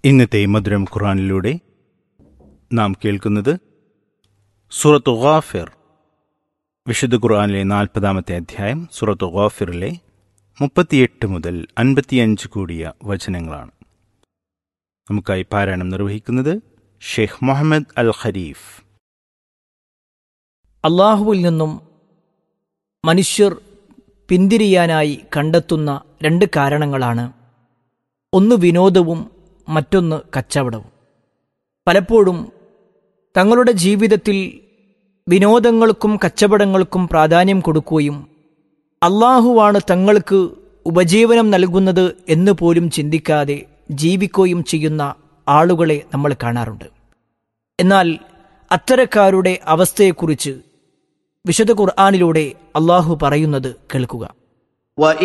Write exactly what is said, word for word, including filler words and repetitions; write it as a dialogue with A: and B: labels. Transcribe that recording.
A: ഇന്നത്തെ മധുരം ഖുർആനിലൂടെ നാം കേൾക്കുന്നത് സൂറത്ത് ഗാഫിർ, വിശുദ്ധ ഖുർആനിലെ നാൽപ്പതാമത്തെ അധ്യായം സൂറത്ത് ഗാഫിറിലെ മുപ്പത്തിയെട്ട് മുതൽ അൻപത്തിയഞ്ച് കൂടിയ വചനങ്ങളാണ്. നമുക്കായി പാരായണം നിർവഹിക്കുന്നത് ഷെയ്ഖ് മുഹമ്മദ് അൽ ഖരീഫ്.
B: അള്ളാഹുവിൽ നിന്നും മനുഷ്യർ പിന്തിരിയാനായി കണ്ടെത്തുന്ന രണ്ട് കാരണങ്ങളാണ്. ഒന്ന് വിനോദവും മറ്റൊന്ന് കച്ചവടവും. പലപ്പോഴും തങ്ങളുടെ ജീവിതത്തിൽ വിനോദങ്ങൾക്കും കച്ചവടങ്ങൾക്കും പ്രാധാന്യം കൊടുക്കുകയും അള്ളാഹുവാണ് തങ്ങൾക്ക് ഉപജീവനം നൽകുന്നത് എന്ന് പോലും ചിന്തിക്കാതെ ജീവിക്കുകയും ചെയ്യുന്ന ആളുകളെ നമ്മൾ കാണാറുണ്ട്. എന്നാൽ അത്തരക്കാരുടെ അവസ്ഥയെക്കുറിച്ച് വിശുദ്ധ ഖുർആനിലൂടെ അള്ളാഹു പറയുന്നത് കേൾക്കുക.